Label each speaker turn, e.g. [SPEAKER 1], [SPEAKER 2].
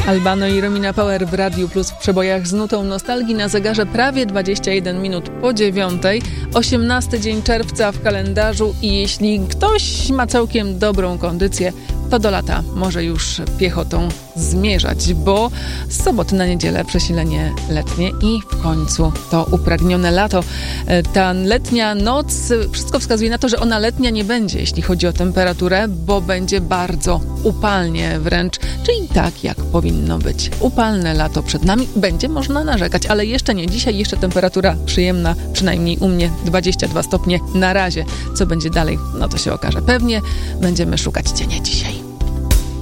[SPEAKER 1] Albano i Romina Power w Radiu Plus w przebojach z nutą nostalgii. Na zegarze prawie 21 minut po 9. 18 dzień czerwca w kalendarzu i jeśli ktoś ma całkiem dobrą kondycję, to do lata może już piechotą zmierzać, bo z soboty na niedzielę przesilenie letnie i w końcu to upragnione lato. Ta letnia noc, wszystko wskazuje na to, że ona letnia nie będzie, jeśli chodzi o temperaturę, bo będzie bardzo upalnie wręcz, czyli tak jak powinno być. Upalne lato przed nami, będzie można narzekać, ale jeszcze nie dzisiaj, jeszcze temperatura przyjemna, przynajmniej u mnie 22 stopnie na razie. Co będzie dalej, no to się okaże. Pewnie będziemy szukać cienia dzisiaj.